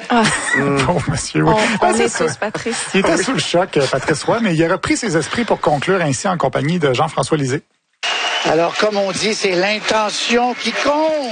Ah. Pauvre monsieur, oui. On est tous, Patrice. Il était sous le choc, Patrice Roy, mais il a repris ses esprits pour conclure ainsi en compagnie de Jean-François Lisée. Alors, comme on dit, c'est l'intention qui compte.